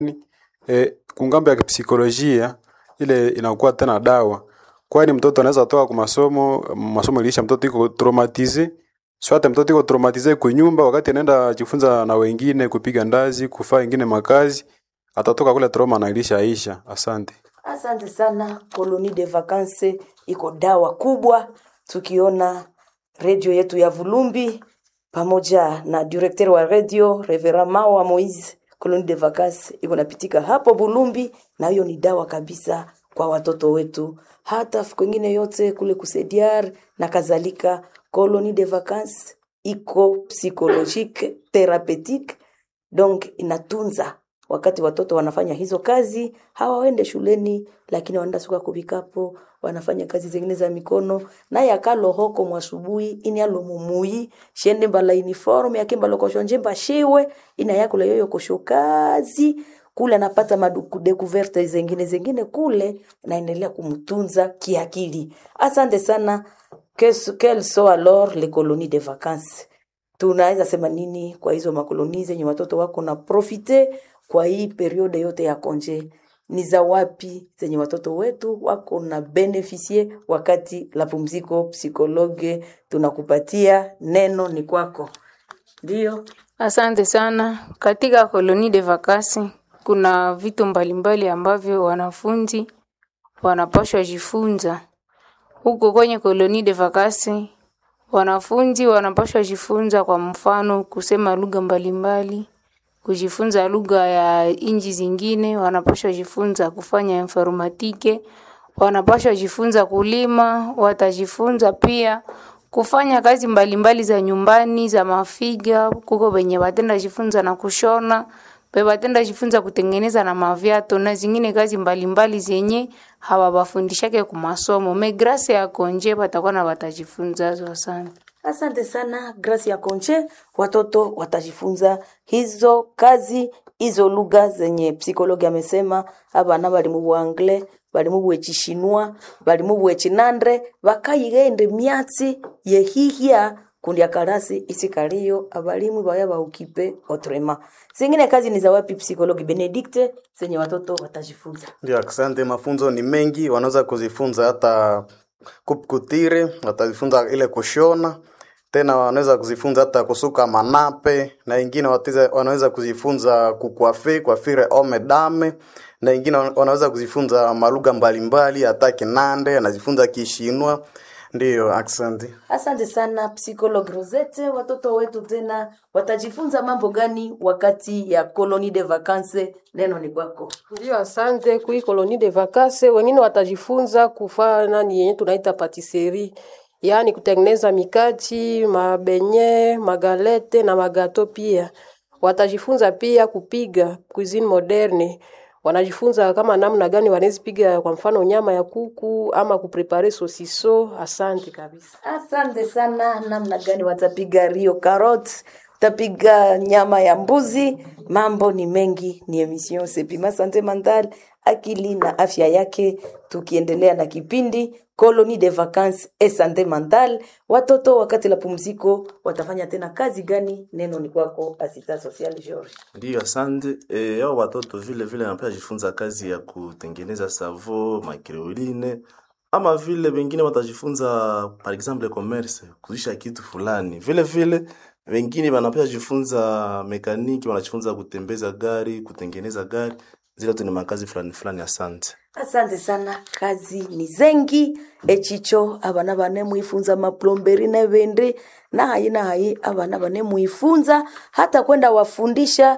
kungambo ya kipsikolojia ile inakuwa tena dawa. Kwani mtoto anaweza toka kwa masomo ilisha mtoto iko traumatize. Swata mtoto iko traumatize kwa nyumba wakati anaenda jifunza na wengine kupiga ndazi, kufanya wengine makazi, atatoka kule trauma na ilisha. Asante. Asante sana. Colonie de Vacances iko dawa kubwa. Tukiona radio yetu ya Vulumbi pamoja na directeur wa radio Reverend Mawa Moise, Colonie de Vacances iko napitika hapo Vulumbi, na hiyo ni dawa kabisa kwa watoto wetu. Hata kwingine yote kule kusaidiar na kadhalika. Colonie de Vacances iko psychologique, thérapeutique, donc inatunza wakati watoto wanafanya hizo kazi. Hawaende shuleni lakini wanaenda suka kubikapo, wanafanya kazi zingine za mikono, na yakalo hoko mwasubuhi inyalo mumui shende mbala uniform yake mbalo koshonje mbashiwe ina yakula yoyo koshokazi kule, anapata maduku découverte zingine kule, naendelea kumtunza kiakili. Asante sana. Quelles sont alors les colonies de vacances? Tunaweza sema nini kwa hizo makoloni zenye watoto wako na profite kwa hii periode yote ya konje? Ni za wapi zenye watoto wetu wako na beneficie wakati la pumziko? Psikologe, tunakupatia neno, ni kwako. Ndio. Asante sana. Katika colonie de vacances kuna vitu mbalimbali ambavyo wanafunzi wanapaswa jifunza. Huko kwenye colonie de vacances wanafunzi wanapaswa jifunza, kwa mfano kusema lugha mbalimbali, kujifunza lugha ya inji zingine, wanapaswa jifunza kufanya informatike, wanapaswa jifunza kulima, watajifunza pia kufanya kazi mbalimbali za nyumbani, za mafiga, kuko wenye watenda jifunza na kushona, watenda jifunza kutengeneza na maviato na zingine kazi mbalimbali zenye hawabafundishake kwa masomo. Grace ya konje watakuwa na watajifunza zo sana. Asante sana. Grace ya konje watoto watajifunza hizo kazi, hizo lugha zenye psikologi amesema. Abana bali mu anglais, bali mu chishinwa, bali mu chinandre, bakayigende miatsi yehihia kundi akarasi isikalio abalimu baya ba ukipe otrema. Zingine kazi ni za wapi psikologi Benedicte zenye watoto watajifunza? Ndio, asante. Mafunzo ni mengi, wanaweza kuzifunza hata kupkutire, watajifunza ile kushona, tena wanaweza kuzifunza hata kusuka manape, na wengine wanaweza kuzifunza kuafire ome dame, na wengine wanaweza kuzifunza malugha mbalimbali, hata kinande, anajifunza kishinwa. Ndio, asante. Asante sana Psychologue Rosette. Watoto wetu tena watajifunza mambo gani wakati ya colonie de vacances? Neno ni kwako. Ndio, asante. Kui colonie de vacances wengine watajifunza kufanya yenye tunaita patisserie, yani kutengeneza mikati, mabenye, magalete na magato pia. Watajifunza pia kupiga cuisine moderne. Wanajifunza kama namna gani wanaweza piga kwa mfano nyama ya kuku ama kuprepare sosiso. Asante kabisa. Asante sana. Namna gani watapiga rio carotte, tapiga nyama ya mbuzi. Mambo ni mengi. Ni emission Sepima Sante Mental, akili na afya yake. Tukiendelea na kipindi Colonie de Vacances et Sante Mental. Watoto wakati la pumziko watafanya tena kazi gani? Neno ni kwako Asita Social George. Ndio, asante. Hao watoto vile wanapenda jifunza kazi ya kutengeneza savo, makreoline, ama vile wengine watajifunza par exemple commerce, kuzisha kitu fulani. Vile wengine wanapenda jifunza mekaniki, wanajifunza kutembeza gari, kutengeneza gari. Zile tu ni makazi fulani. Asante. Asante sana. Kazi ni zengi echicho abana bane muifunza maplomberi na vende na hayi abana bane muifunza hata kwenda wafundisha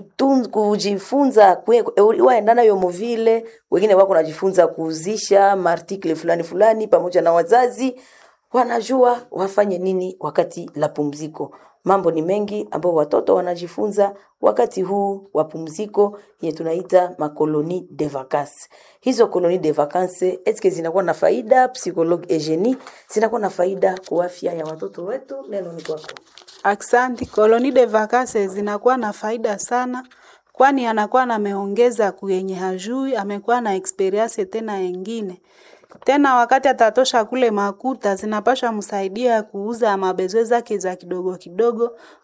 kujifunza waendana yo movile. Wengine wako najifunza kuuzisha article fulani pamoja na wazazi wanajua wafanye nini wakati la pumziko. Mambo ni mengi ambao watoto wanajifunza wakati huu wa pumziko yenye tunaita makolonie de vacances. Hizo colonie de vacances eske zinakuwa na faida? Psychologue Eugenie, zinakuwa na faida kwa afya ya watoto wetu? Neno ni kwako. Asante. Colonie de vacances zinakuwa na faida sana, kwani anakuwa ameongeza kuyenye hajui, amekuwa na experience tena nyingine. Tena wakati atatosha kule makuta zinapasha msaidia kuuza mabezo zake za kidogo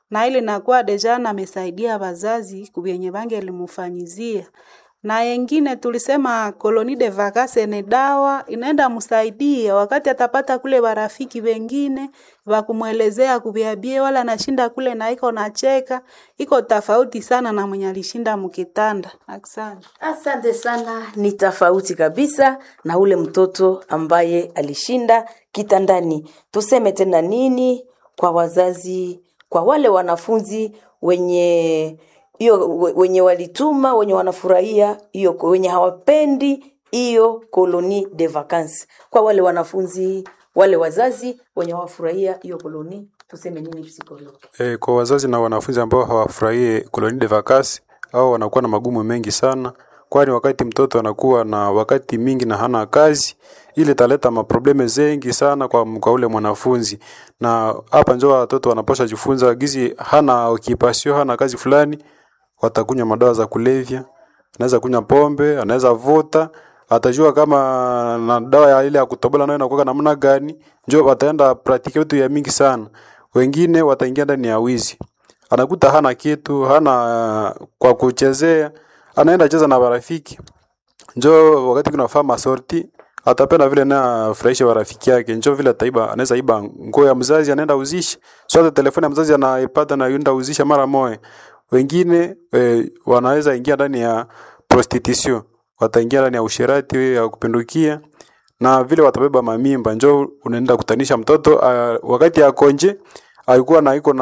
na ile nakuwa deja namesaidia wazazi kubyenye bange limufanyizia. Na yengine tulisema koloni de vacances ni dawa inaenda msaidia wakati atapata kule barafiki wengine wakumuelezea kubiabie wala nashinda kule na iko nacheka iko tofauti sana na mwenye alishinda mkitanda. Asante. Asante sana, ni tofauti kabisa na ule mtoto ambaye alishinda kitandani. Tuseme tena nini kwa wazazi, kwa wale wanafunzi wenye wenye walituma, wenye wanafurahia hiyo, wenye hawapendi hiyo koloni de vacances. Kwa wale wanafunzi, wale wazazi wenye hawafurahia hiyo koloni, tuseme nini psikologi? Kwa wazazi na wanafunzi ambao hawafurahie koloni de vacances au wanakuwa na magumu mengi sana, kwani wakati mtoto anakuwa na wakati mingi na hana kazi, ile taleta maprobleme zengi sana kwa ule mwanafunzi. Na hapa njoo watoto wanaposha jifunza gizi hana occupation, hana kazi fulani, watakunywa madawa za kulevya, anaweza kunywa pombe, anaweza vuta, atajua kama na dawa ya ile ya kutobola nayo inakuwa namna gani, njoo wataenda practice vitu ya mingi sana. Wengine wataingia ndani ya wizi. Anakuta hana kitu, hana kwa kuchezea, anaenda cheza na marafiki. Njoo wakati kunafaa masorti, atapenda vile na furahisha marafiki yake. Njoo vile ataiba, anaweza iba nguo ya mzazi anaenda uzisha. Sote telefoni ya mzazi anaipata na yunda uzisha mara moja. Wengine wanaweza ingia ndani ya prostitution, wataingia ndani ya usherati ya kupindukia, na vile watabeba mamimba. Njoo unaenda kutanisha mtoto wakati yako nje alikuwa na iko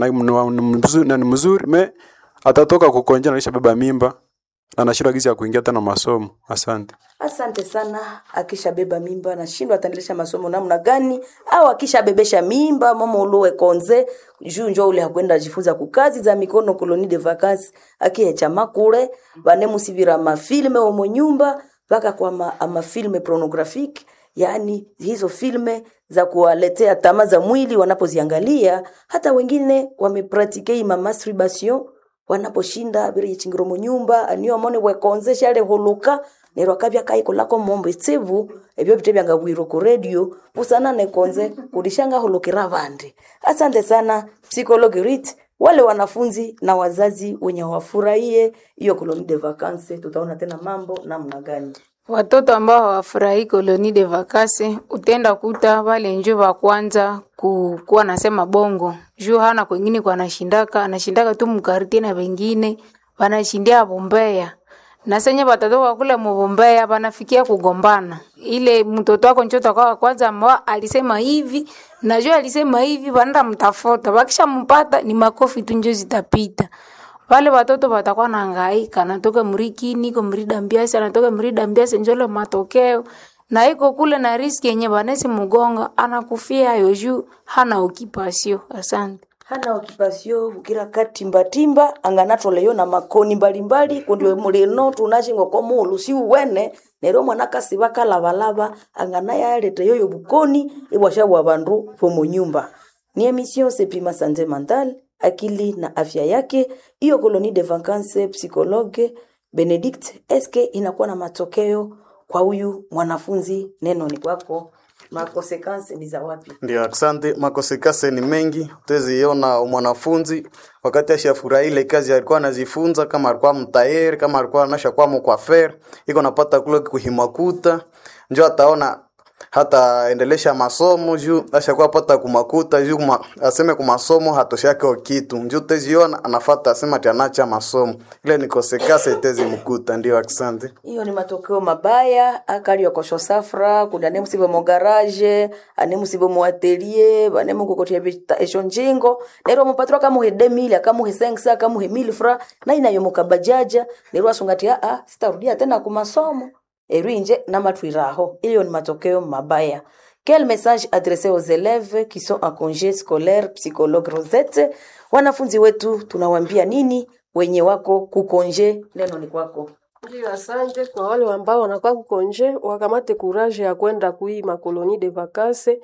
na mzuri me atatoka kukonja na beba mimba na anashindwa gizi ya kuingia tena masomo. Asante. Asante sana. Akishabeba mimba anashindwa ataendelesha masomo namna gani? Au akishabebesha mimba mama ulowe konze juu njoo ule hakwenda jifunza kukazi za mikono koloni de vacances akiacha makure banemusibira mafilme omo nyumba mpaka kwa mafilme pornographique, yani hizo filme za kuwaletea tamaa za mwili wanapoziangalia. Hata wengine wamepratike masturbation wanaposhinda biri chingiromo nyumba aniyo mone wekonze shale holuka nero akabya kaiko lako mombo itsevu ebyo bitebya ngabwiro ku radio usana ne konze kudishanga holokera bande. Asante sana Psychologue Rit. Wale wanafunzi na wazazi wenye wafurahie hiyo koloni de vacances, tutaona tena mambo namna gani. Watoto ambao hawafurahi koloni de vacances utenda kuta wale njoo wa kwanza kuwa nasema bongo. Juu hana kwingine kwa anashindaka tu mkariti na wengine wanashindia bombea. Na senye watatoka kule mbombea wanafikia kugombana. Ile mtoto wako nchota kwa kwanza ambao alisema hivi, na juu alisema hivi wanaenda mtafuta. Wakisha mpata ni makofi tu njoo zitapita. Wale watoto watakuwa na hangaika, anatoka mriki niko mrida mbiasi, anatoka mrida mbiasi njole matokeo. Na iko kule na riski yenye banesi mugonga, anakufia yoju, hana occupation. Asante. Hana occupation ukira katimba timba anganatole na makoni mbalimbali kundiwe muleno tunashingo ko mulu si uwene nero mwana kasibaka labalaba anganaya alete yoyo bukoni ibwashabu abandu pomo nyumba. Ni emission Sepima Santé Mentale, akili na afya yake. Hiyo koloni de vacances psychologue Benedict, eske inakuwa na matokeo kwa huyu mwanafunzi? Neno ni kwako. Makonsekansi ni za wapi? Ndio, asante. Makonsekansi ni mengi. Tuziona mwanafunzi wakati ashafurahi ile kazi alikuwa anazifunza, kama alikuwa mtayari, kama alikuwa anashakuwa mkwafer, iko napata kule kuhimakuta, njoo ataona hata endelesha masomo juu ashakuwa pata kumakuta juu aseme kumasomo hatoshake kitu, njoo teziona anafuata asema tianacha masomo. Ile ni konsekansi tezi mkuta. Ndio, asante. Hiyo ni matokeo mabaya. Akali yokosho safra kuna nemusibo mo garage, anemusibo mo atelier, banemu kokotia bita eshonjingo nero mupatro kama he 2000 kama he 500 kama he 1000 fra na inayo mukabajaja nero asungatia sitarudia tena ku masomo erinje na matwiraho. Hiyo ni matokeo mabaya. Quel message adressé aux élèves qui sont en congé scolaire? Psychologue Rosette, wanafunzi wetu tunawaambia nini wenye wako kukonje? Neno ni kwako. Ndio, asante. Kwa wale ambao wanakuwa kukonje wakamate courage ya kwenda kui makoloni de vacances,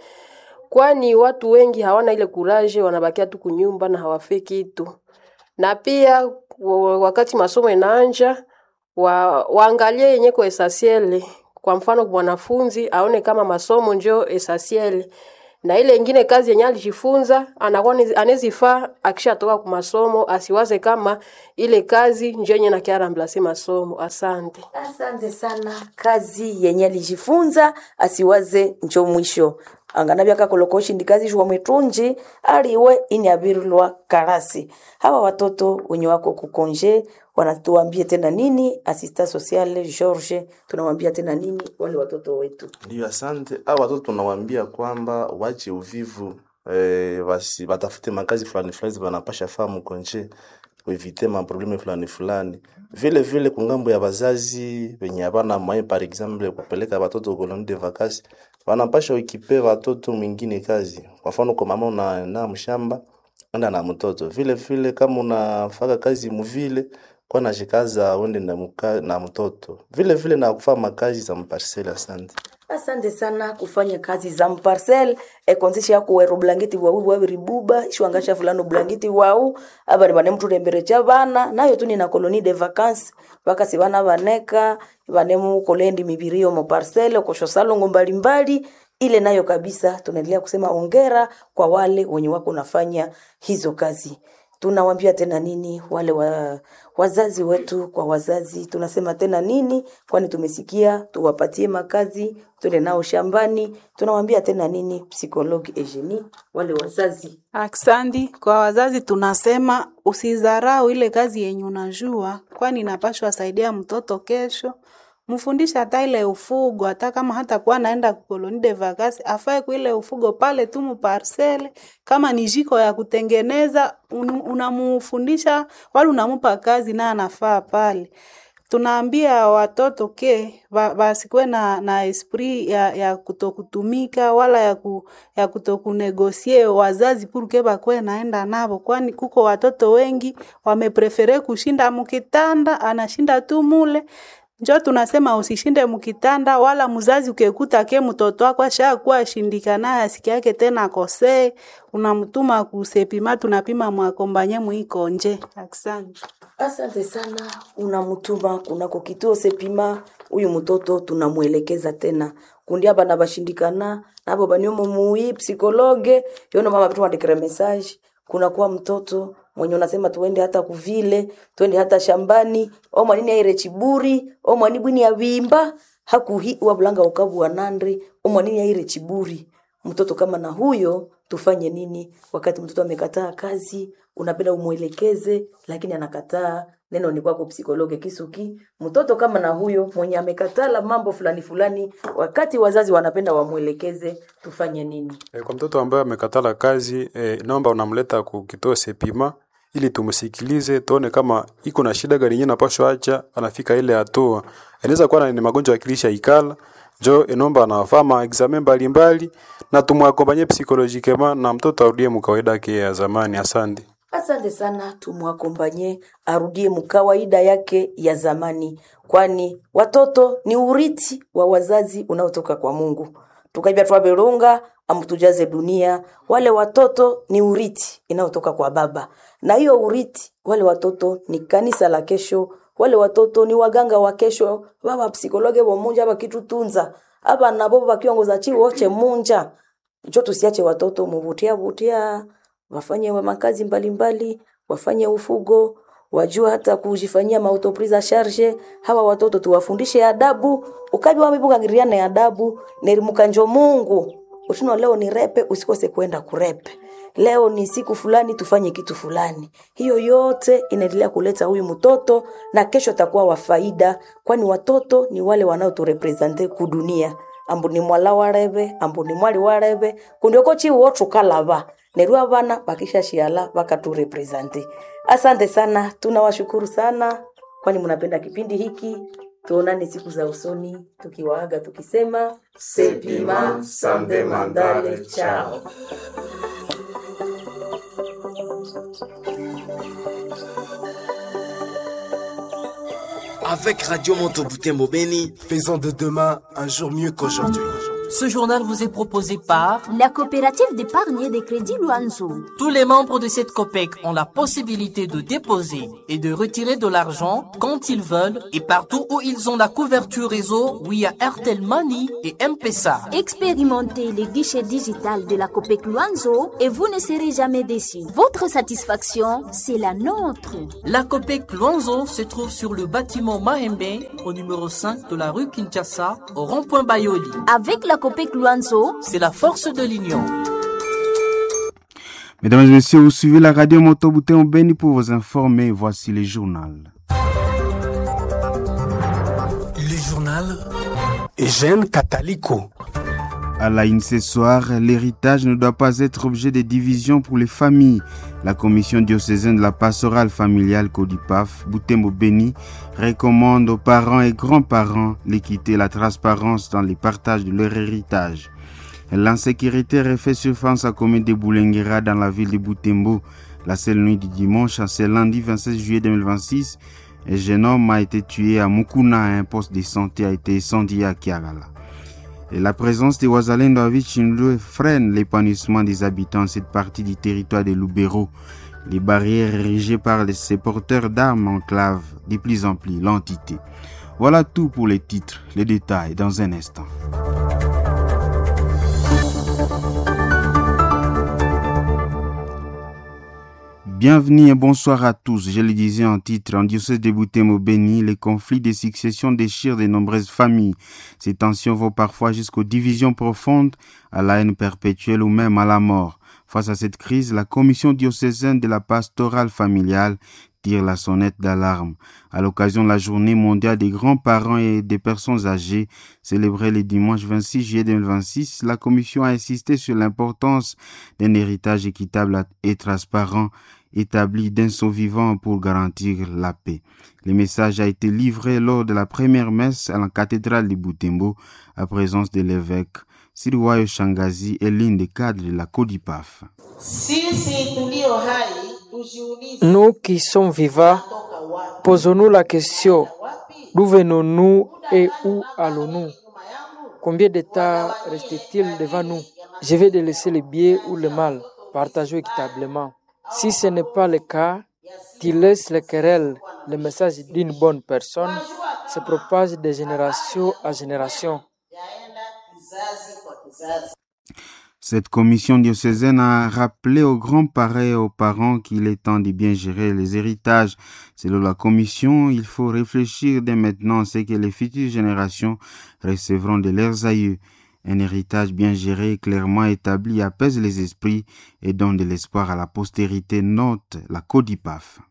kwani watu wengi hawana ile courage, wanabakia tu kunyumba na hawafiki kitu. Na pia wakati masomo inaanza waangalie yenye kwa essentiel. Kwa mfano mwanafunzi aone kama masomo ndio essentiel. na ile ingine kazi yenye alijifunza anakuwa anezifaa akishatoka kwa masomo, asiwaze kama ile kazi njenye na kiara mblasi masomo. Asante. Asante sana. Kazi yenye alijifunza asiwaze njo mwisho. Anganabia kakolokoshi ndikazi shwa mwetunji aliwe inabirilwa karasi. Hawa watoto wenye wako kukonje wanatuambia tena nini? Asista sociale George tunawambia tena nini wale watoto wetu? Ndio, asante. Hao watoto tunawaambia kwamba wache uvivu, basi batafute makazi fulani fulani wanapasha fahamu konje kuevite maprobleme fulani fulani. Vile vile kungambo ya bazazi wenye hapana moyen, par exemple kupeleka watoto colonie de vacances, wanapasha ukipe watoto mwingine kazi. Kwa mfano kwa mama una mshamba anda na mtoto, vile vile kama unafanya kazi mvile kwa na jikaza uende na mtoto, vile vile na kufanya makazi za mparcela. Asante. Asante sana. Kufanya kazi za mparcel konzisha yako wero blanketi wau wabiribuba shwangasha fulano blanketi wau abari bane mtu rembere chabana nayo tu ni na colonie de vacances vakasi bana baneka bane mu kolendi mibirio mo parcel ko shosalo mbalimbali ile nayo kabisa. Tunaendelea kusema ongera kwa wale wenye wako nafanya hizo kazi. Tunawambia tena nini wale wazazi wetu? Kwa wazazi tunasema tena nini? Kwani tumesikia tuwapatie makazi, tuende nao shambani. Tunawambia tena nini psikologi Eugenie wale wazazi? Aksandi, kwa wazazi tunasema usizarau ile kazi yenye unajua, kwani inapaswa saidia mtoto kesho. Mfundisha hata ile ufugo, hata kama hata kuwa naenda colonie de vacances, afae kwa ile ufugo pale tu muparcele. Kama ni jiko ya kutengeneza, unamufundisha, wala unamupa kazi na anafaa pale. Tunaambia watoto ke basikuwe na esprit ya kutokutumika wala ya kutokunegosie wazazi puruke bakwe naenda nabo, kwani kuko watoto wengi wameprefere kushinda mukitanda, anashinda tu mule. Njo tunasema usishinde mukitanda, wala muzazi ukekuta ke mtoto wako ashakuwa shindikana asiki yake tena kose, unamtuma kusepima, tunapima mwakombanye muiko nje. Asante. Asante sana. Unamutuma kunako kituo sepima, huyu mtoto tunamuelekeza tena kundia bana bashindikana nabo banyomo mui psikologe yono mama vitu andikire message. Kuna kuwa mtoto mwenye unasema tuende hata kuvile, tuende hata shambani, o mwanini aire chiburi, o mwani bwini ya vimba, hakuhi wabulanga ukabu wa nandri, o mwanini aire chiburi. Mtoto kama na huyo tufanye nini? Wakati mtoto amekataa kazi, unapenda umuelekeze lakini anakataa, neno ni kwako psikologe Kisuki. Mtoto kama na huyo mwenye amekatala mambo fulani fulani, wakati wazazi wanapenda wamuelekeze, tufanye nini? Kwa mtoto ambaye amekatala kazi, naomba unamleta kukituo sepima ili tumusikilize, tuone kama iko na shida gani nyingine napaswa acha anafika ile hatua. Inaweza kuwa ni magonjwa ya kilisha ikala, jo enomba anafanya examen mbalimbali na tumwakombanye psikolojikema na mtoto arudie mkawaida yake ya zamani. Asante. Asante sana. Tumwakombanye arudie mkawaida yake ya zamani, kwani watoto ni urithi wa wazazi unaotoka kwa Mungu. Tukaibia tuwabelunga amutujaze dunia, wale watoto ni urithi inayotoka kwa Baba, na hiyo urithi wale watoto ni kanisa la kesho, wale watoto ni waganga wa kesho. Baba psikologe wa munja haba kitu tunza haba nabo bakiongoza chiwo che munja. Njo tusiache watoto muvutia wafanye makazi mbalimbali, wafanye ufugo, wajua hata kujifanyia mautopriza charge. Hawa watoto tuwafundishe adabu, ukabi wamebuka ngiriana adabu, nerimukanjo Mungu. Utino leo ni repe, usikose kwenda kurepe. Leo ni siku fulani tufanye kitu fulani. Hiyo yote inaendelea kuleta huyu mtoto na kesho takuwa wa faida, kwani watoto ni wale wanao tu represente kudunia. Ambu ni mwala warebe, ambu ni mwali warebe, kundioko chi wotu kalava. Nerua bana bakisha shiala baka tu represente. Asante sana, tunawashukuru sana kwani mnapenda kipindi hiki. Tuonane siku za usoni tukiwaaga tukisema sepima sande mandale chao. Avec Radio Monteboutin Bobeni, faisons de demain un jour mieux qu'aujourd'hui. Ce journal vous est proposé par la coopérative d'épargne et de crédit Luanzo. Tous les membres de cette COPEC ont la possibilité de déposer et de retirer de l'argent quand ils veulent et partout où ils ont la couverture réseau via Airtel Money et M-Pesa. Expérimentez les guichets digital de la COPEC Luanzo et vous ne serez jamais déçus. Votre satisfaction, c'est la nôtre. La COPEC Luanzo se trouve sur le bâtiment Mahembe au numéro 5 de la rue Kinshasa au rond-point Bayoli. Avec la COPEC Luanzo, c'est la force de l'union. Mesdames et messieurs, vous suivez la radio Moto Butembo Beni pour vous informer. Voici les journaux. Le journal Eugène Catalico. À la une ce soir, l'héritage ne doit pas être objet de division pour les familles. La commission diocésaine de la pastorale familiale CODIPAF, Butembo Beni, recommande aux parents et grands-parents l'équité et la transparence dans les partages de leur héritage. L'insécurité refait surface à la commune de Boulenguera dans la ville de Butembo. La seule nuit du dimanche, ce lundi 26 juillet 2026, un jeune homme a été tué à Mukuna et un poste de santé a été incendié à Kiagala. Et la présence des Wazalendo à Vichinlou freine l'épanouissement des habitants de cette partie du territoire de Lubero. Les barrières érigées par ces porteurs d'armes enclavent de plus en plus l'entité. Voilà tout pour les titres, les détails dans un instant. Bienvenue et bonsoir à tous. Je le disais en titre, en diocèse de Butembo Beni, les conflits de succession déchirent de nombreuses familles. Ces tensions vont parfois jusqu'aux divisions profondes, à la haine perpétuelle ou même à la mort. Face à cette crise, la commission diocésaine de la pastorale familiale tire la sonnette d'alarme. À l'occasion de la journée mondiale des grands-parents et des personnes âgées, célébrée le dimanche 26 juillet 2026, la commission a insisté sur l'importance d'un héritage équitable et transparent établi d'un sceau vivant pour garantir la paix. Le message a été livré lors de la première messe à la cathédrale de Butembo, à présence de l'évêque Siriwayo Shangazi et l'une des cadres de la CODIPAF. Nous qui sommes vivants, posons-nous la question, d'où venons-nous et où allons-nous? Combien de temps reste-t-il devant nous? Je vais délaisser le bien ou le mal, partageons équitablement. Si ce n'est pas le cas, tu laisses les querelles, le message d'une bonne personne se propage de génération à génération. Cette commission diocésaine a rappelé aux grands-parents et aux parents qu'il est temps de bien gérer les héritages. Selon la commission, il faut réfléchir dès maintenant à ce que les futures générations recevront de leurs aïeux. Un héritage bien géré, clairement établi, apaise les esprits et donne de l'espoir à la postérité, note la CODIPAF.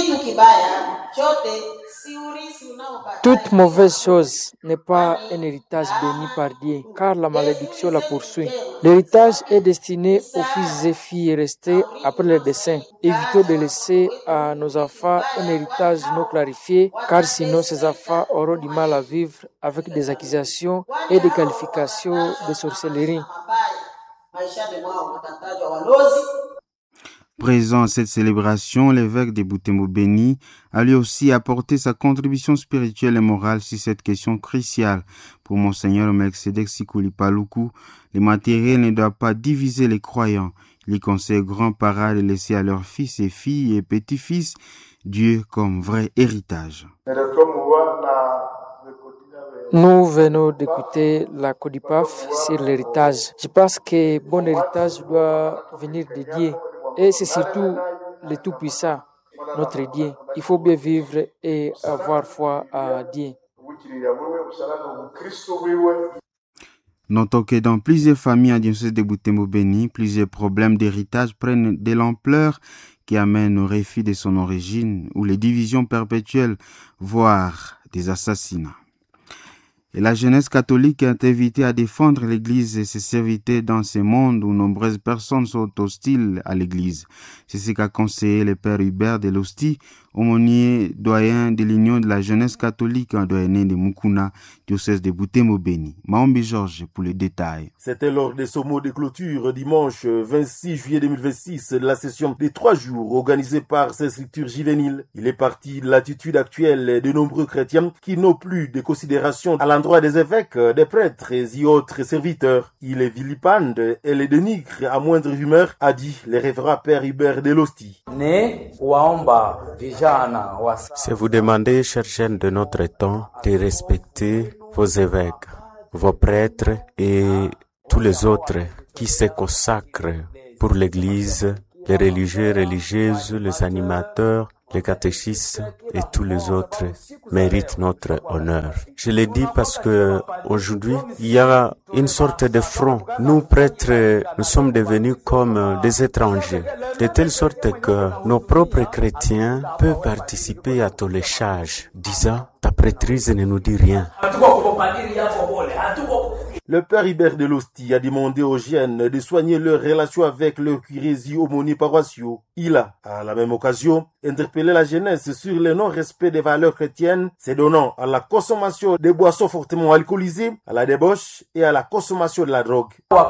Toute mauvaise chose n'est pas un héritage béni par Dieu, car la malédiction la poursuit. L'héritage est destiné aux fils et filles restés après le décès. Évitons de laisser à nos enfants un héritage non clarifié, car sinon ces enfants auront du mal à vivre avec des accusations et des qualifications de sorcellerie. Présent à cette célébration, l'évêque de Butembo Beni a lui aussi apporté sa contribution spirituelle et morale sur cette question cruciale. Pour Monseigneur Melchizedek Sikuli Paluku, le matériel ne doit pas diviser les croyants. Il conseille aux grands-parents de laisser à leurs fils et filles et petits-fils Dieu comme vrai héritage. Nous venons d'écouter la CODIPAF sur l'héritage. Je pense que bon héritage doit venir de Dieu. Et c'est surtout le Tout-Puissant, notre Dieu. Il faut bien vivre et avoir foi à Dieu. Notons que dans plusieurs familles en diocèse de Butembo Beni, plusieurs problèmes d'héritage prennent de l'ampleur qui amènent au refus de son origine ou les divisions perpétuelles, voire des assassinats. Et la jeunesse catholique est invitée à défendre l'Église et ses serviteurs dans ce monde où nombreuses personnes sont hostiles à l'Église. C'est ce qu'a conseillé le père Hubert de l'Hostie aumônier doyen de l'Union de la jeunesse catholique en doyenné de Mukuna, diocèse de Butembo-Beni. Maombi Georges pour les détails. C'était lors des sommets de clôture dimanche 26 juillet 2026 de la session des 3 jours organisée par ces structures juvéniles. Il est parti de l'attitude actuelle de nombreux chrétiens qui n'ont plus de considération à l'endroit des évêques, des prêtres et autres serviteurs. Il est vilipende et les dénigre à moindre humeur, a dit le révérend Père Hubert Delosti. C'est vous demander, chers jeunes de notre temps, de respecter vos évêques, vos prêtres et tous les autres qui se consacrent pour l'Église, les religieux et religieuses, les animateurs, les catéchistes et tous les autres méritent notre honneur. Je le dis parce que aujourd'hui, il y a une sorte de front. Nous, prêtres, nous sommes devenus comme des étrangers, de telle sorte que nos propres chrétiens peuvent participer à tous les charges, disant, ta prêtrise ne nous dit rien. Le père Hubert Delosti a demandé aux jeunes de soigner leur relation avec leurs curés et aumôniers paroissiaux. Il a, à la même occasion, interpellé la jeunesse sur le non-respect des valeurs chrétiennes, se donnant à la consommation des boissons fortement alcoolisées, à la débauche et à la consommation de la drogue.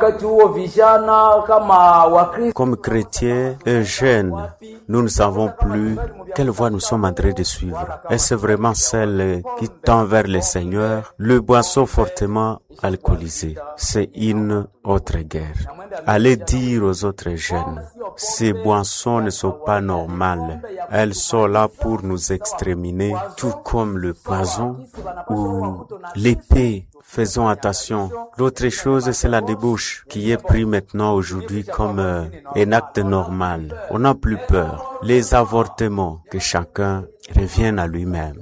Comme chrétiens et jeunes, nous ne savons plus quelle voie nous sommes en train de suivre. Est-ce vraiment celle qui tend vers le Seigneur? Le boisson fortement alcoolisé, c'est une autre guerre. Allez dire aux autres jeunes, ces boissons ne sont pas normales. Elles sont là pour nous exterminer, tout comme le poison ou l'épée. Faisons attention. L'autre chose, c'est la débauche qui est prise maintenant aujourd'hui comme un acte normal. On n'a plus peur. Les avortements, que chacun revienne à lui-même.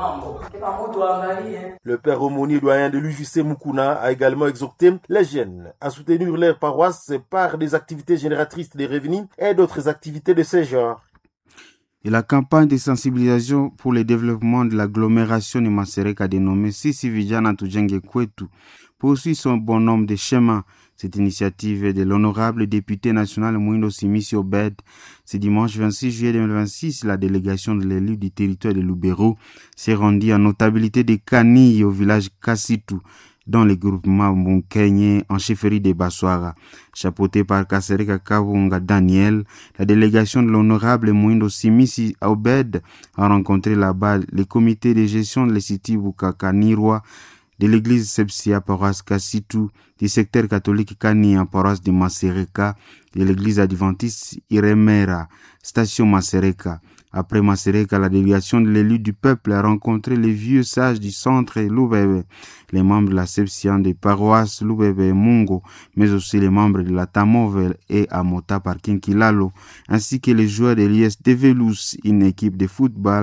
Le père aumônier doyen de l'UJC Mukuna a également exhorté les jeunes à soutenir leur paroisse par des activités génératrices de revenus et d'autres activités de ce genre. Et la campagne de sensibilisation pour le développement de l'agglomération de Masereka dénommée Sisi Vijana Tujenge Kwetu poursuit son bon nombre de chemins. Cette initiative est de l'honorable député national Mouindo Simisi Obed. Ce dimanche 26 juillet 2026, la délégation de l'élu du territoire de Lubero s'est rendue en notabilité de Kani au village Kasitu, dans le groupement Munkenye en chefferie de Baswara. Chapeauté par Kasereka Kavunga Daniel, la délégation de l'honorable Mouindo Simisi Obed a rencontré là-bas le comité de gestion de l'City Bukakanirwa, de l'église Sepsia, paroisse Kasitu, du secteur catholique Kani en paroisse de Masereka, de l'église adventiste Iremera, station Masereka. Après Masereka, la délégation de l'élu du peuple a rencontré les vieux sages du centre Lubebe, les membres de la Sepsia des paroisses Lubebe et Mungo, mais aussi les membres de la Tamove et Amota par Kinkilalo, ainsi que les joueurs de l'IS de Velous, une équipe de football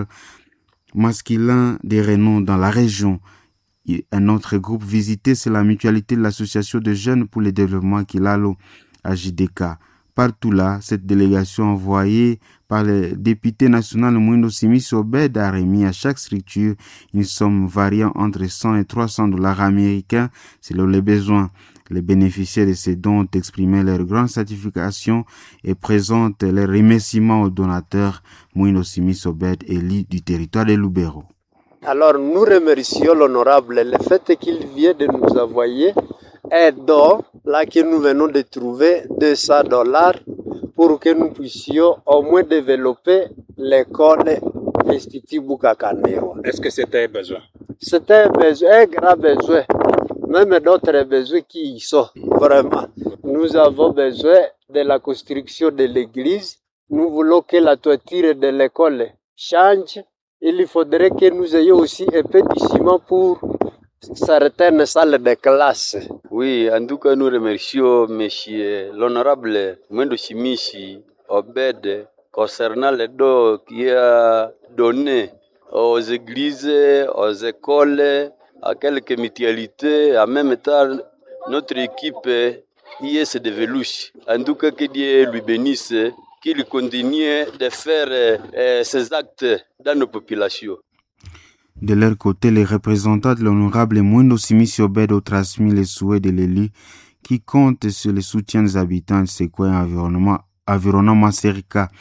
masculin de renom dans la région. Un autre groupe visité, c'est la mutualité de l'association de jeunes pour le développement Kilalo à JDK. Partout là, cette délégation envoyée par le député national Mouindo Simisi Obed a remis à chaque structure une somme variant entre 100 et 300 dollars américains selon les besoins. Les bénéficiaires de ces dons ont exprimé leur grande satisfaction et présentent leurs remerciements aux donateurs Mouindo Simisi Obed élu du territoire de Lubero. Alors nous remercions l'honorable le fait qu'il vient de nous envoyer un don là que nous venons de trouver $200 pour que nous puissions au moins développer l'école Institut Bukakanirwa. Est-ce que c'était un besoin? C'était un besoin, un grand besoin, même d'autres besoins qui y sont vraiment. Nous avons besoin de la construction de l'église. Nous voulons que la toiture de l'école change. Il faudrait que nous ayons aussi un peu de ciment pour certaines salles de classe. Oui, en tout cas, nous remercions monsieur l'honorable Mouindo Simisi Obed concernant les dons qu'il a donnés aux églises, aux écoles, à quelques mutualités, en même temps notre équipe IS de Velous. En tout cas, que Dieu lui bénisse, qu'il continue de faire ces actes dans nos populations. De leur côté, les représentants de l'honorable Mouindo Simisi Obed ont transmis les souhaits de l'élu qui compte sur le soutien des habitants de ces coins environnant Masereka.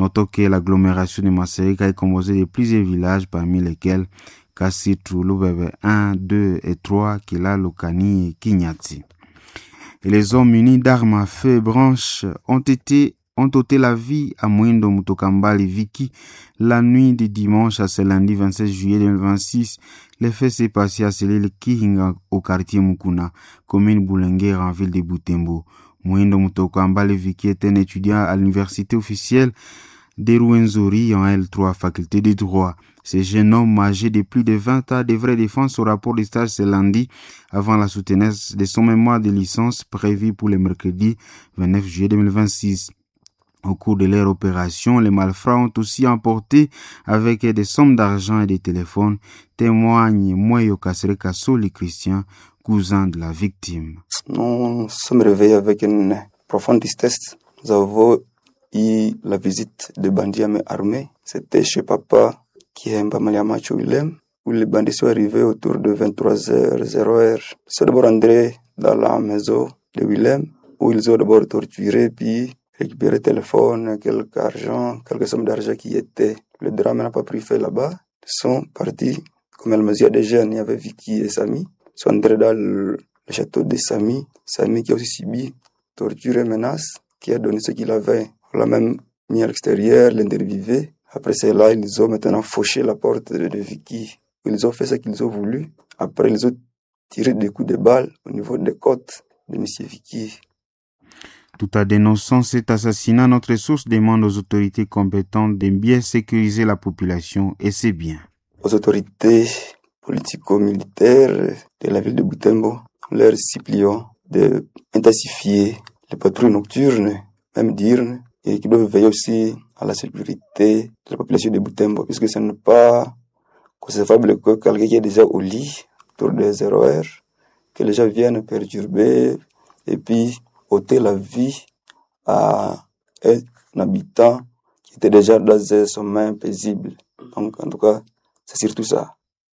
Notons que l'agglomération de Masereka est composée de plusieurs villages, parmi lesquels Kassitu, Lubebe 1, 2 et 3, Kila, Lokani et Kinyati. Et les hommes munis d'armes à feu et branches ont ôté la vie à Mwindo Mutokambali Viki la nuit du dimanche à ce lundi 27 juillet 2026. Les faits s'est passé à Selele Kihinga au quartier Mukuna, commune Boulenguer en ville de Butembo. Mwindo Mutokambali Viki est un étudiant à l'université officielle de Rwenzori en L3, faculté de droit. Ce jeune homme âgé de plus de 20 ans devrait défendre son rapport de stage ce lundi avant la soutenance de son mémoire de licence prévu pour le mercredi 29 juillet 2026. Au cours de leur opération, les malfrats ont aussi emporté avec des sommes d'argent et des téléphones, témoigne Moyo Kasereka Soli Christian, cousin de la victime. Nous sommes réveillés avec une profonde tristesse. Nous avons eu la visite de bandits armés. C'était chez papa qui est Mbamaliamacho Willem, où les bandits sont arrivés autour de 23h00. Ils sont d'abord entrés dans la maison de Willem, où ils ont d'abord torturé, puis récupéré le téléphone, quelques sommes d'argent qui étaient. Le drame n'a pas pris fait là-bas. Ils sont partis, comme elle me disait des jeunes, il y avait Vicky et Sami. Ils sont entrés dans le château de Sami. Sami qui a aussi subi torture et menaces, qui a donné ce qu'il avait. On l'a même mis à l'extérieur, l'interviewé. Après cela, ils ont maintenant fauché la porte de Vicky. Ils ont fait ce qu'ils ont voulu. Après, ils ont tiré des coups de balle au niveau des côtes de M. Vicky. Tout en dénonçant cet assassinat, notre source demande aux autorités compétentes de bien sécuriser la population et ses biens. Aux autorités politico-militaires de la ville de Butembo, leur supplions d'intensifier les patrouilles nocturnes, même diurnes, et qui doivent veiller aussi à la sécurité de la population de Butembo, puisque ce n'est pas concevable que quelqu'un qui est déjà au lit, autour des 0 heures, que les gens viennent perturber et puis ôter la vie à un habitant qui était déjà dans un sommeil paisible. Donc, en tout cas, c'est surtout ça.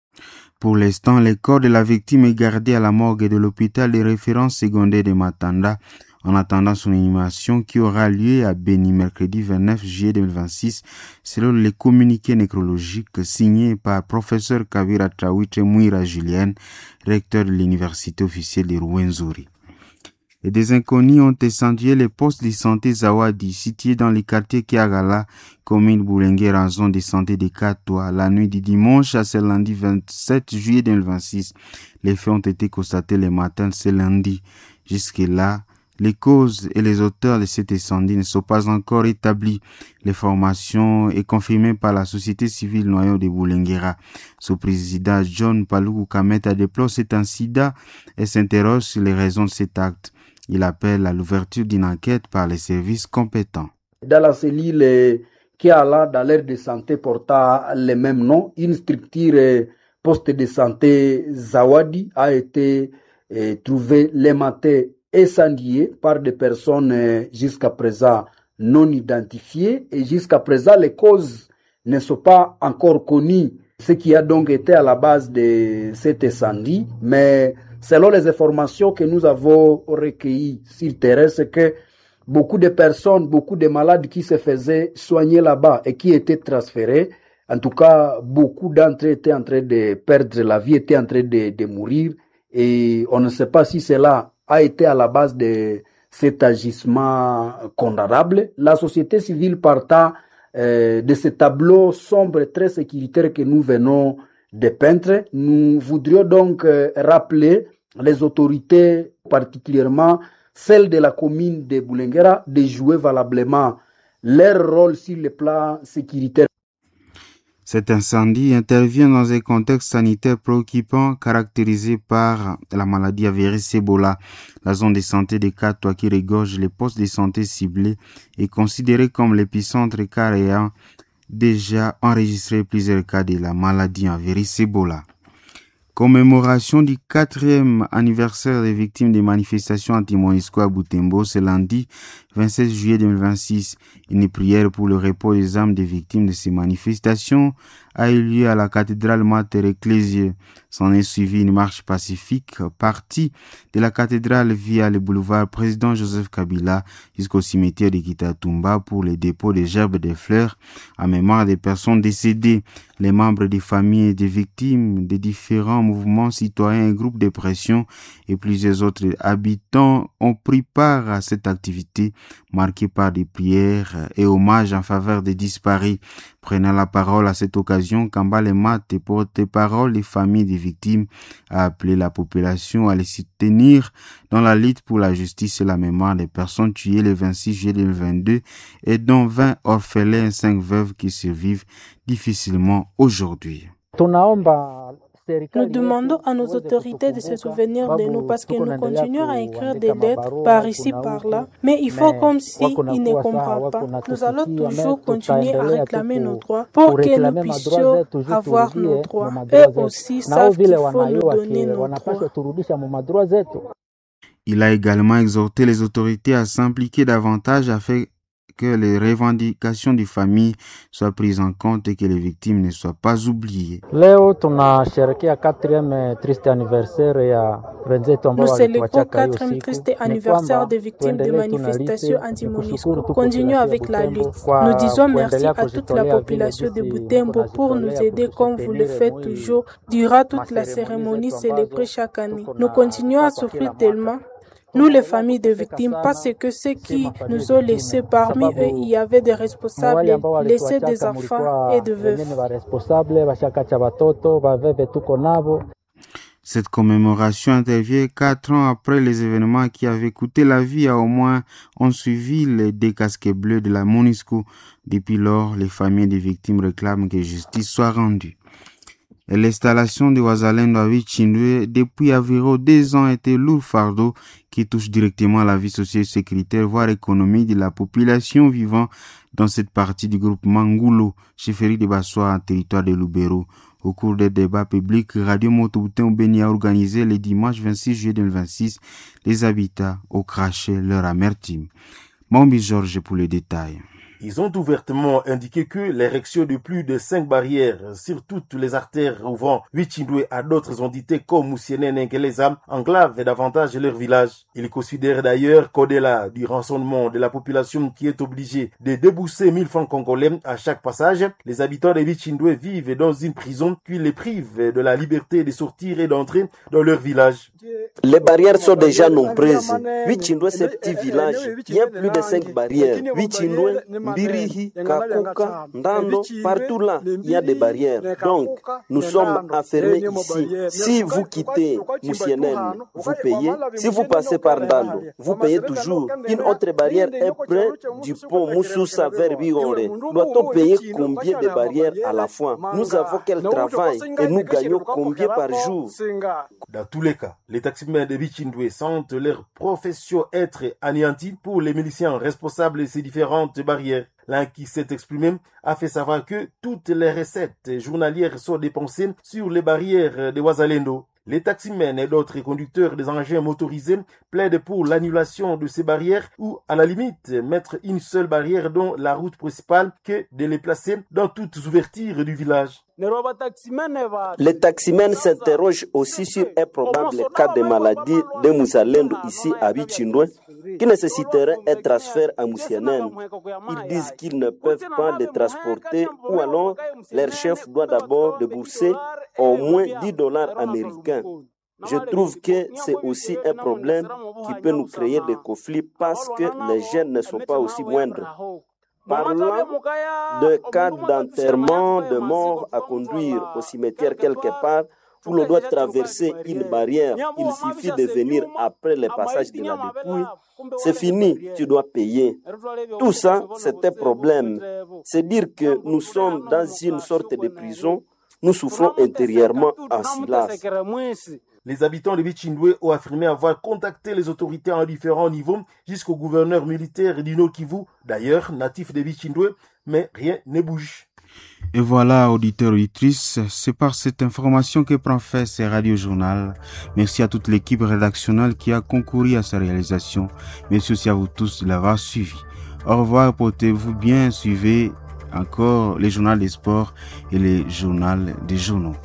Pour l'instant, le corps de la victime est gardé à la morgue de l'hôpital de référence secondaire de Matanda, en attendant son inhumation qui aura lieu à Beni mercredi 29 juillet 2026, selon les communiqués nécrologiques signés par professeur Kavira Trawitre Mouira Julien, recteur de l'université officielle de Rwenzori. Et des inconnus ont incendié les postes de santé Zawadi, situés dans les quartiers Kiagala, commune Boulenguer en zone de santé de Katoa, la nuit du dimanche à ce lundi 27 juillet 2026. Les faits ont été constatés le matin de ce lundi. Jusque-là, les causes et les auteurs de cet incendie ne sont pas encore établis. L'information est confirmée par la société civile noyau de Boulenguera. Son président John Paluku Kamet a déploré cet incident et s'interroge sur les raisons de cet acte. Il appelle à l'ouverture d'une enquête par les services compétents. Dans la cellule qui a là dans l'aire de santé portant le même nom, une structure poste de santé Zawadi a été trouvée le matin incendiée par des personnes jusqu'à présent non identifiées et jusqu'à présent les causes ne sont pas encore connues. Ce qui a donc été à la base de cet incendie, mais selon les informations que nous avons recueillies sur terrain, c'est que beaucoup de personnes, beaucoup de malades qui se faisaient soigner là-bas et qui étaient transférés, en tout cas, beaucoup d'entre eux étaient en train de perdre la vie, étaient en train de mourir, et on ne sait pas si cela a été à la base de cet agissement condamnable. La société civile partant de ce tableau sombre et très sécuritaire que nous venons de peindre, nous voudrions donc rappeler les autorités, particulièrement celles de la commune de Boulenguera, de jouer valablement leur rôle sur le plan sécuritaire. Cet incendie intervient dans un contexte sanitaire préoccupant caractérisé par la maladie à virus Ebola. La zone de santé de Katoa qui regorge les postes de santé ciblés est considérée comme l'épicentre car ayant déjà enregistré plusieurs cas de la maladie à virus Ebola. Commémoration du 4e anniversaire des victimes des manifestations anti-MONUSCO à Butembo ce lundi 27 juillet 2026. Une prière pour le repos des âmes des victimes de ces manifestations a eu lieu à la cathédrale Mater Ecclesiae. S'en est suivi une marche pacifique partie de la cathédrale via le boulevard Président Joseph Kabila jusqu'au cimetière de Kitatumba pour le dépôt des gerbes de fleurs en mémoire des personnes décédées. Les membres des familles et des victimes des différents mouvements citoyens et groupes de pression et plusieurs autres habitants ont pris part à cette activité marquée par des prières et hommages en faveur des disparus. Prenant la parole à cette occasion, Kambale Mate, porte-parole des familles des victimes, a appelé la population à les soutenir dans la lutte pour la justice et la mémoire des personnes tuées le 26 juillet 2022 et dont 20 orphelins et 5 veuves qui survivent difficilement aujourd'hui. Nous demandons à nos autorités de se souvenir de nous parce que nous continuons à écrire des lettres par ici, par là, mais il faut comme si ils ne comprennent pas. Nous allons toujours continuer à réclamer nos droits pour que nous puissions avoir nos droits. Eux aussi savent qu'il faut nous donner nos droits. Il a également exhorté les autorités à s'impliquer davantage afin que les revendications des familles soient prises en compte et que les victimes ne soient pas oubliées. Leo tunasherehekea 4e triste anniversaire ya wenzetu ambao Nous célébrons 4e triste anniversaire des victimes de manifestations anti-MONUSCO. Continuons avec la lutte. Nous disons merci à toute la population de Butembo pour nous aider comme vous le faites toujours durant toute la cérémonie célébrée chaque année. Nous continuons à souffrir tellement. Nous, les familles de victimes, parce que ceux qui nous ont laissés parmi eux, il y avait des responsables, laissés des enfants et des veuves. Cette commémoration intervient 4 ans après les événements qui avaient coûté la vie à au moins 11 civils des casquets bleus de la MONUSCO. Depuis lors, les familles des victimes réclament que justice soit rendue. Et l'installation de Wazalendo à Vichindwe depuis environ 2 ans était lourd fardeau qui touche directement la vie socio-sécuritaire, voire économique de la population vivant dans cette partie du groupement Ngulo, chefferie de Bassoa en territoire de Lubero. Au cours des débats publics, Radio Moto-Butembo Beni a organisé le dimanche 26 juillet 2026, les habitants ont craché leur amertume. Mambi Georges pour les détails. Ils ont ouvertement indiqué que l'érection de plus de 5 barrières sur toutes les artères ouvrant Vichindwe à d'autres entités comme Moussienen et Nkeleza enclavent davantage leur village. Ils considèrent d'ailleurs qu'au-delà du rançonnement de la population qui est obligée de débourser 1000 francs congolais à chaque passage, les habitants de Vichindwe vivent dans une prison qui les prive de la liberté de sortir et d'entrer dans leur village. Les barrières sont déjà nombreuses. Vichindwe, c'est un petit village. Il y a plus de 5 barrières. Vichindwe, Birihi, Kakuka, Ndando, partout là, il y a des barrières. Donc, nous sommes enfermés ici. Si vous quittez Moussienen, vous payez. Si vous passez par Ndando, vous payez toujours. Une autre barrière est près du pont Moussoussa vers Bigore. Doit-on payer combien de barrières à la fois? Nous avons quel travail et nous gagnons combien par jour? Dans tous les cas, les taximens de Vichindwe sentent leur profession être anéantie pour les miliciens responsables de ces différentes barrières. L'un qui s'est exprimé a fait savoir que toutes les recettes journalières sont dépensées sur les barrières de Wazalendo. Les taximens et d'autres conducteurs des engins motorisés plaident pour l'annulation de ces barrières ou, à la limite, mettre une seule barrière dans la route principale que de les placer dans toutes les ouvertures du village. Les taximens s'interrogent aussi sur un probable cas de maladie de Moussalendo ici à Vichindwe qui nécessiterait un transfert à Moussienen. Ils disent qu'ils ne peuvent pas les transporter ou alors leur chef doit d'abord débourser au moins $10 américains. Je trouve que c'est aussi un problème qui peut nous créer des conflits parce que les jeunes ne sont pas aussi moindres. Parlant de cas d'enterrement de mort à conduire au cimetière quelque part, où l'on doit traverser une barrière, il suffit de venir après le passage de la dépouille. C'est fini, tu dois payer. Tout ça, c'est un problème. C'est dire que nous sommes dans une sorte de prison. Nous souffrons intérieurement en silence. Les habitants de Vichindwe ont affirmé avoir contacté les autorités à différents niveaux jusqu'au gouverneur militaire du Nord Kivu, d'ailleurs natif de Vichindwe, mais rien ne bouge. Et voilà, auditeurs, auditrices, c'est par cette information que prend fin ce Radio Journal. Merci à toute l'équipe rédactionnelle qui a concouru à sa réalisation. Merci aussi à vous tous de l'avoir suivi. Au revoir, portez-vous bien, suivez encore les journaux des sports et les journaux des journaux.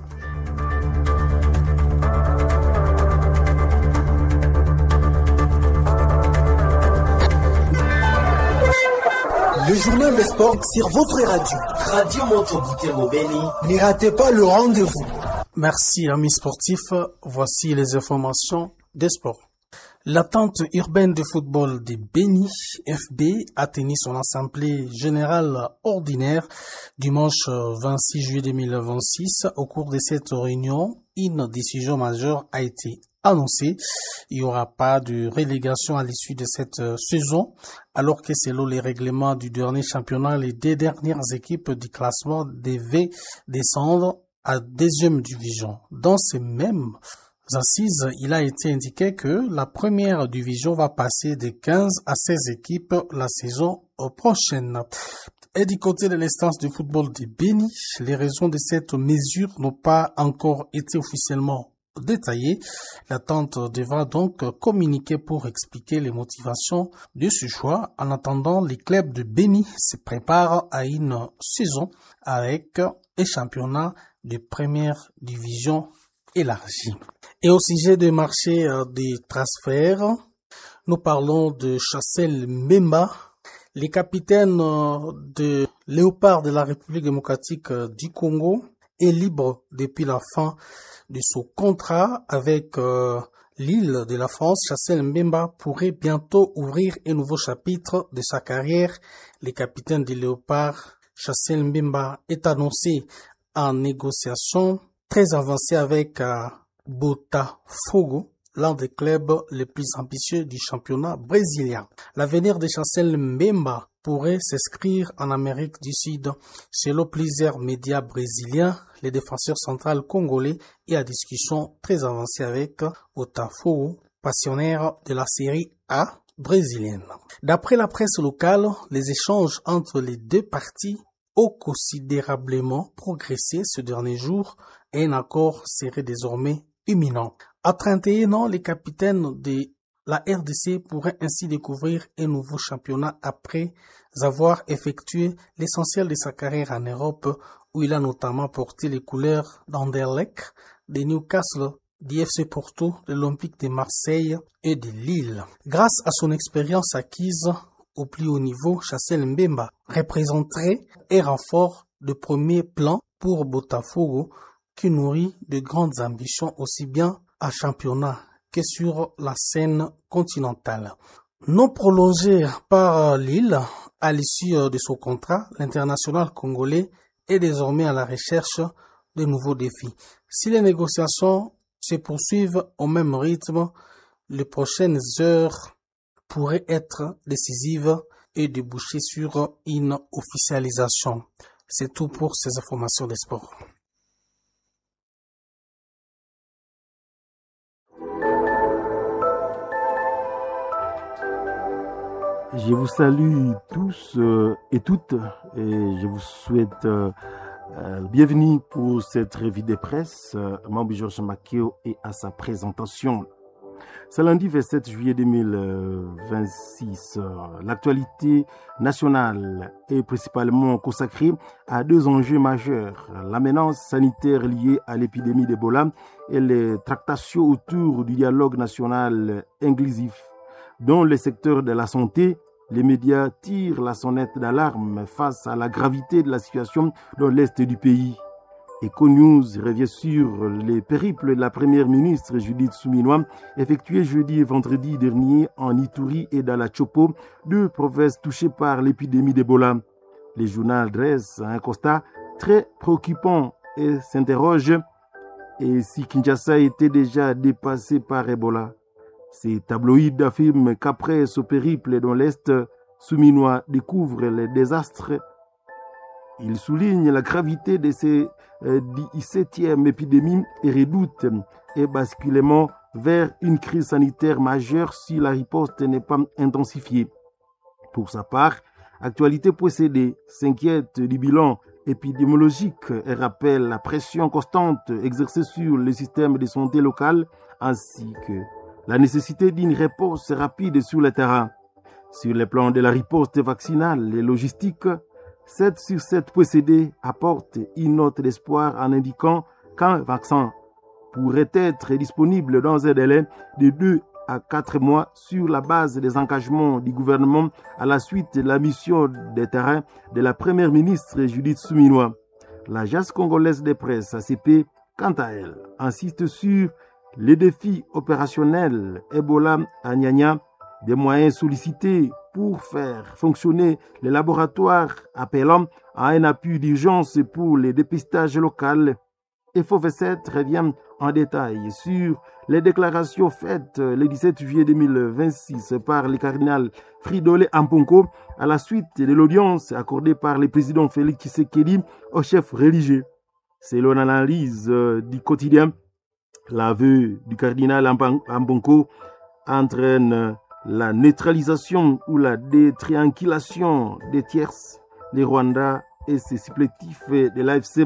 Le journal des sports sur votre radio. Radio Moto Beni. Ne ratez pas le rendez-vous. Merci amis sportifs, voici les informations des sports. L'attente urbaine de football de Beni, FB, a tenu son assemblée générale ordinaire dimanche 26 juillet 2026. Au cours de cette réunion, une décision majeure a été annoncée. Il n'y aura pas de relégation à l'issue de cette saison, alors que selon les règlements du dernier championnat, les 2 dernières équipes du classement devaient descendre à 2e division. Dans ces mêmes assises, il a été indiqué que la première division va passer de 15 à 16 équipes la saison prochaine. Et du côté de l'instance de football de Beni, les raisons de cette mesure n'ont pas encore été officiellement détaillées. L'attente devra donc communiquer pour expliquer les motivations de ce choix. En attendant, les clubs de Beni se préparent à une saison avec un championnat de première division élargi. Et au sujet des marchés des transferts, nous parlons de Chassel Mbemba. Les capitaines de Léopard de la République démocratique du Congo est libre depuis la fin de son contrat avec l'île de la France. Chassel Mbemba pourrait bientôt ouvrir un nouveau chapitre de sa carrière. Les capitaines de Léopard, Chassel Mbemba est annoncé en négociation très avancée avec Botafogo, l'un des clubs les plus ambitieux du championnat brésilien. L'avenir de Chancel Mbemba pourrait s'inscrire en Amérique du Sud. Selon plusieurs médias brésiliens, le défenseur central congolais est à discussion très avancée avec Botafogo, passionnaire de la série A brésilienne. D'après la presse locale, les échanges entre les deux parties ont considérablement progressé ce dernier jour et un accord serait désormais imminent. À 31 ans, les capitaines de la RDC pourraient ainsi découvrir un nouveau championnat après avoir effectué l'essentiel de sa carrière en Europe, où il a notamment porté les couleurs d'Anderlecht, de Newcastle, du FC Porto, de l'Olympique de Marseille et de Lille. Grâce à son expérience acquise au plus haut niveau, Chassel Mbemba représenterait un renfort de premier plan pour Botafogo, qui nourrit de grandes ambitions aussi bien à championnat que sur la scène continentale. Non prolongé par Lille, à l'issue de son contrat, l'international congolais est désormais à la recherche de nouveaux défis. Si les négociations se poursuivent au même rythme, les prochaines heures pourraient être décisives et déboucher sur une officialisation. C'est tout pour ces informations des sports. Je vous salue tous et toutes et je vous souhaite bienvenue pour cette revue de presse. Mambi Georges Makeo est à sa présentation. C'est lundi 27 juillet 2026. L'actualité nationale est principalement consacrée à 2 enjeux majeurs. La menace sanitaire liée à l'épidémie d'Ebola et les tractations autour du dialogue national inclusif. Dans le secteur de la santé, les médias tirent la sonnette d'alarme face à la gravité de la situation dans l'est du pays. EcoNews revient sur les périples de la première ministre Judith Suminwa effectués jeudi et vendredi dernier en Ituri et dans la Chopo, 2 provinces touchées par l'épidémie d'Ebola. Les journaux dressent un constat très préoccupant et s'interrogent et si Kinshasa était déjà dépassé par Ebola. Ces tabloïds affirment qu'après ce périple dans l'Est, Suminwa découvre les désastres. Il souligne la gravité de ces 17e épidémie et redoute un basculement vers une crise sanitaire majeure si la riposte n'est pas intensifiée. Pour sa part, Actualité Possédée s'inquiète du bilan épidémiologique et rappelle la pression constante exercée sur le système de santé local ainsi que la nécessité d'une réponse rapide sur le terrain. Sur le plan de la riposte vaccinale et logistique, 7 sur 7 procédés apportent une note d'espoir en indiquant qu'un vaccin pourrait être disponible dans un délai de 2 à 4 mois sur la base des engagements du gouvernement à la suite de la mission de terrain de la première ministre Judith Suminwa. L'Agence congolaise de presse ACP, quant à elle, insiste sur les défis opérationnels Ebola à Nyanya, des moyens sollicités pour faire fonctionner les laboratoires appelant à un appui d'urgence pour les dépistages locaux. FO27 revient en détail sur les déclarations faites le 17 juillet 2026 par le cardinal Fridolin Ambongo à la suite de l'audience accordée par le président Félix Tshisekedi au chef religieux. Selon l'analyse du quotidien, l'aveu du cardinal Ambongo entraîne la neutralisation ou la détriangulation des tierces, les Rwandais et ses supplétifs de l'AFC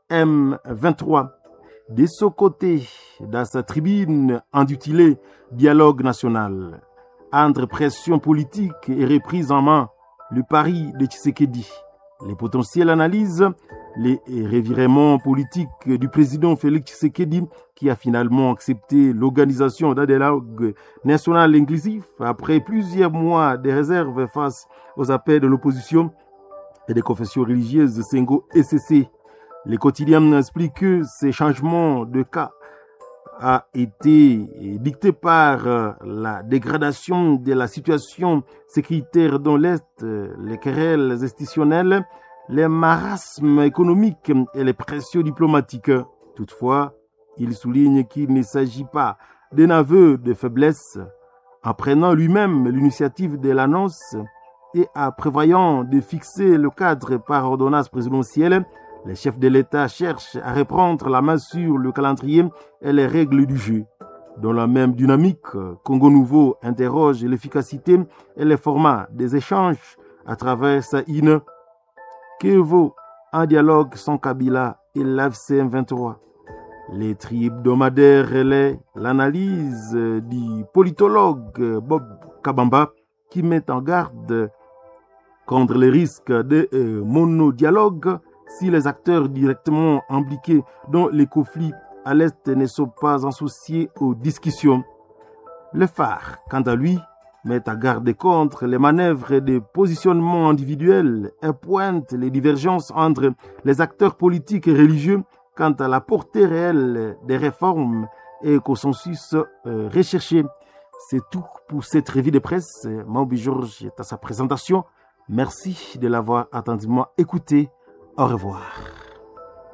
M23. De son côté, dans sa tribune intitulée Dialogue national, entre pression politique et reprise en main, le pari de Tshisekedi, les potentielles analyses, les revirements politiques du président Félix Tshisekedi qui a finalement accepté l'organisation d'un dialogue national inclusif après plusieurs mois de réserve face aux appels de l'opposition et des confessions religieuses Sengo et CC. Les quotidiens expliquent que ces changements de cas a été dicté par la dégradation de la situation sécuritaire dans l'Est, les querelles institutionnelles, les marasmes économiques et les pressions diplomatiques. Toutefois, il souligne qu'il ne s'agit pas d'un aveu de faiblesse. En prenant lui-même l'initiative de l'annonce et en prévoyant de fixer le cadre par ordonnance présidentielle, les chefs de l'État cherchent à reprendre la main sur le calendrier et les règles du jeu. Dans la même dynamique, Congo Nouveau interroge l'efficacité et les formats des échanges à travers sa INE. Que vaut un dialogue sans Kabila et l'AFC M23? Les tri-hebdomadaires relaient l'analyse du politologue Bob Kabamba qui met en garde contre les risques de monodialogue si les acteurs directement impliqués dans les conflits à l'Est ne sont pas associés aux discussions. Le phare, quant à lui, met à garde contre les manœuvres de positionnement individuel et pointe les divergences entre les acteurs politiques et religieux quant à la portée réelle des réformes et consensus recherché. C'est tout pour cette revue de presse. Maobi Georges est à sa présentation. Merci de l'avoir attentivement écouté. Au revoir.